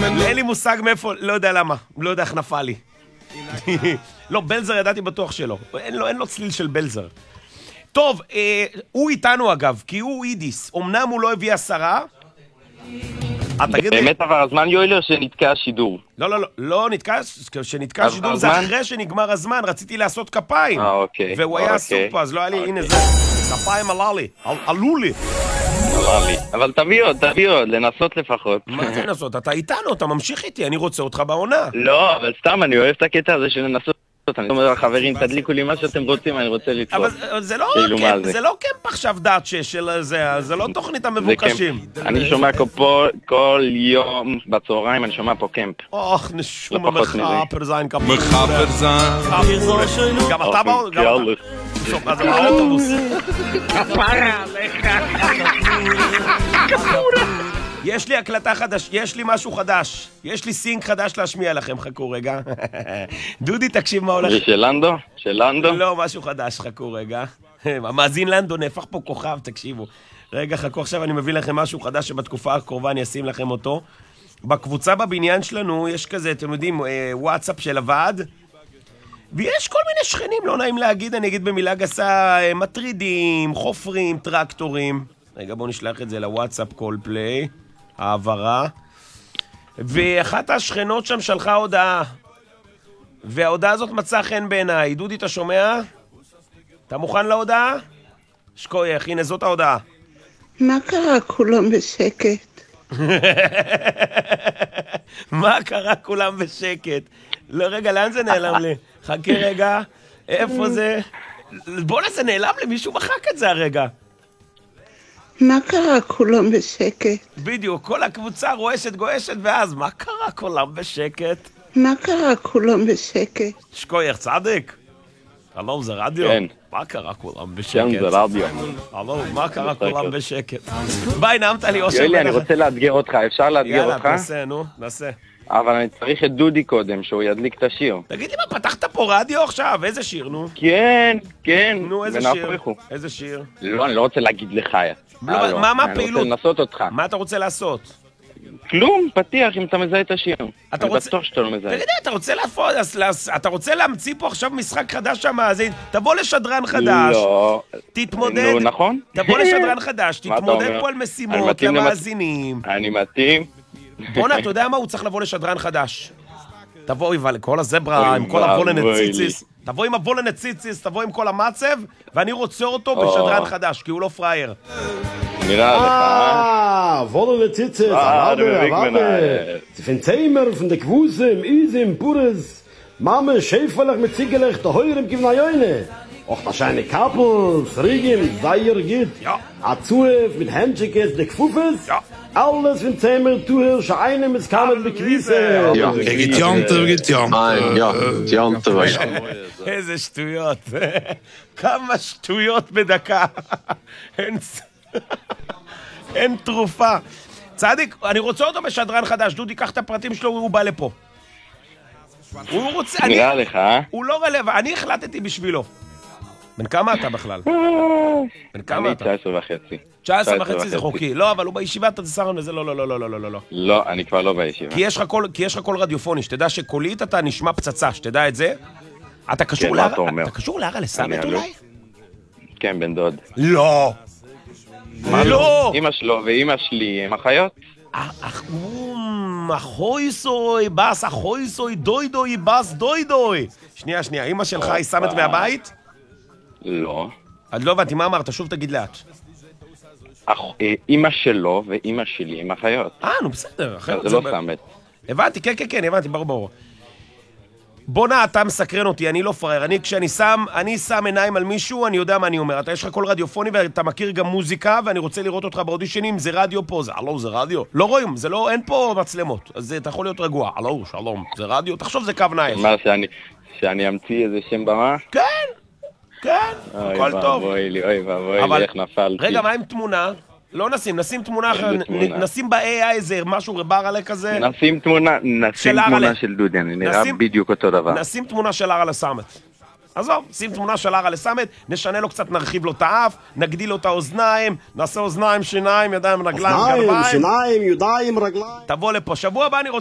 אין לי מושג מאיפה, לא יודע למה, לא יודע איך נפל לי. לא, בלזר ידעתי בטוח שלא. אין לו צליל של בלזר. טוב, הוא איתנו אגב, כי הוא אידיס. אמנם הוא לא הביא 10. באמת עבר הזמן יואל או שנתקע השידור? לא נתקע, שנתקע השידור זה אחרי שנגמר הזמן, רציתי לעשות כפיים. אוקיי. והוא היה עסוק פה, אז לא היה לי, הנה זה, כפיים עלו לי. אבל תביא עוד, לנסות לפחות. מה זה לנסות? אתה איתנו, אתה ממשיך איתי, אני רוצה אותך בעונה. לא, אבל סתם, אני אוהב את הקטע הזה של לנסות. אני אומר, חברים, תדליקו לי מה שאתם רוצים, אני רוצה לצפות. אבל זה לא קמפ עכשיו דעת של זה לא תוכנית המבוקשים. אני שומע כל יום בצהריים, אני שומע פה קמפ. אוח, נשום מחפר זין כפור. מחפר זין. גם אתה באו? גם אתה. אז באוטובוס. כפרה עליך. יש לי הקלטה חדש, יש לי משהו חדש. יש לי סינק חדש להשמיע לכם, חכו רגע. דודי, תקשיב מה הולך. זה של לנדו? של לנדו? לא, משהו חדש, חכו רגע. המאזין לנדו נהפך פה כוכב, תקשיבו. רגע, חכו, עכשיו אני מביא לכם משהו חדש שבתקופה הקרובה אני אשים לכם אותו. בקבוצה בבניין שלנו יש כזה, אתם יודעים, וואטסאפ של הוועד. ויש כל מיני שכנים, לא נעים להגיד, אני אגיד במילה גסה, מטרידים, חופרים, טרקטורים. רגע, בואו נשלח את זה לוואטסאפ קול פליי. העברה. ואחת השכנות שם שלחה הודעה. וההודעה הזאת מצאה חן בעיניי. דודי, אתה שומע? אתה מוכן להודעה? שקוייך, הנה זאת ההודעה. מה קרה כולם בשקט? מה קרה כולם בשקט? לא, רגע, לאן זה נעלם לי? חכה רגע. איפה זה? בוא נעשה, נעלם לי, מישהו מחק את זה הרגע. מה קרה כולם בשקט? בדיוק, כל הקבוצה רועשת גועשת, ואז מה קרה כולם בשקט? מה קרה כולם בשקט? שקוייך צדיק? הלו, זה רדיו? כן. מה קרה כולם בשקט? כן, זה רדיו. הלו, מה קרה כולם בשקט? ביי, נעמת לי אושר. יואלי, אני רוצה לאתגר אותך, אפשר לאתגר אותך? יאללה, נעשה, נו, נעשה. אבל אני צריך את דודי קודם, שהוא ידליק את השיר. תגיד לי מה, פתחת פה רדיו עכשיו? איזה שיר, נו? כן. נו, איזה שיר? איזה שיר? לא, אני לא רוצה להגיד לך. מה הפעילות? אני רוצה לנסות אותך. מה אתה רוצה לעשות? כלום, פתיח אם אתה מזהה את השיר. אני בטוח שאתה לא מזהה. תגיד לי, אתה רוצה להמציא פה עכשיו משחק חדש שם? תבוא לשדרן חדש. לא. תתמודד. נו, נכון? תבוא לשדרן חדש, תתמודד פה על משימות למאזינים. אני מתאים. בונה, אתה יודע מה? הוא צריך לבוא לשדרן חדש. תבוא עם כל הזברה, עם כל הוולנציציס. תבוא עם הוולנציציס, תבוא עם כל המצב, ואני רוצה אותו בשדרן חדש, כי הוא לא פרייר. נראה לך, Wollene warte. Sie finden Zimmer von der Gewusem, Isim, Pures. Mama, Schäferlich mit Ziegelech, der Heurem gibt nach Jöne. Auch das scheine Kappel, Frigim, Seier geht. Ja. Azuef mit Händschikes, der Gfufes. Ja. Alles von Zimmer, Tuher, Scheine mit Kamen bequise. Ja, geht Nein, ja, Jante, weißt du. איזה שטויות. כמה שטויות בדקה. אין תרופה. צדיק, אני רוצה אותו בשדרן חדש. דודי, קח את הפרטים שלו, הוא בא לפה. הוא רוצה... נראה לך, הוא לא רלוונטי, אני החלטתי בשבילו. בן כמה אתה בכלל? בן כמה אתה? אני 19 וחצי. 19 וחצי זה חוקי. לא, אבל הוא בישיבה, אתה תסרן לזה, לא. לא, אני כבר לא בישיבה. כי יש לך קול רדיופוני, שתדע שקולית אתה נשמע פצצה, שתדע את זה. אתה קשור להרה לסמת אולי? כן, בן דוד. לא! מה לא? אמא שלו ואמא שלי הם אחיות? אחויסוי, בס, אחויסוי, דוידוי, בס, דוידוי. שנייה, אמא שלך היא סמת מהבית? לא. אז לא הבנתי, מה אמרת? שוב תגיד לאט. אמא שלו ואמא שלי הם אחיות. נו בסדר. זה לא סמת. הבנתי, כן, הבנתי, ברור. בונה, אתה מסקרן אותי, אני לא פרייר. כשאני שם עיניים על מישהו, אני יודע מה אני אומר. יש לך קול רדיופוני ואתה מכיר גם מוזיקה, ואני רוצה לראות אותך באודישנים, זה רדיו פה, זה רדיו. לא רואים, אין פה מצלמות, אז אתה יכול להיות רגוע. הלו, שלום, זה רדיו, תחשוב זה קו נייס. מה, שאני אמציא איזה שם במה? כן, הכל טוב. אוי ואבוי לי, איך נפלתי. רגע, מה עם תמונה? לא נשים תמונה אחרת, נשים ב-AI איזה משהו רבר עלי כזה. נשים תמונה של דודי, אני נראה בדיוק אותו דבר. נשים תמונה של ארה לסמת. עזוב, שים תמונה של ארה לסמת, נשנה לו קצת, נרחיב לו את האף, נגדיל לו את האוזניים, נעשה אוזניים, שיניים, ידיים, רגליים, גרביים. שיניים, ידיים, רגליים. תבוא לפה, שבוע הבא אני רוצה...